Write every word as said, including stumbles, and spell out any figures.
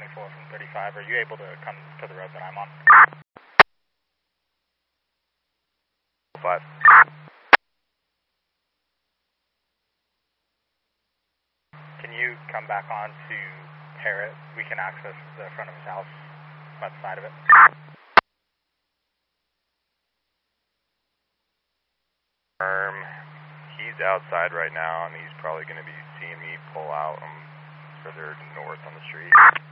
twenty-four from thirty-five. Are you able to come to the road that I'm on? Five. Can you come back on to Parrot? We can access the front of his house, left side of it. Um, he's outside right now, and he's probably going to be seeing me pull out um, further north on the street.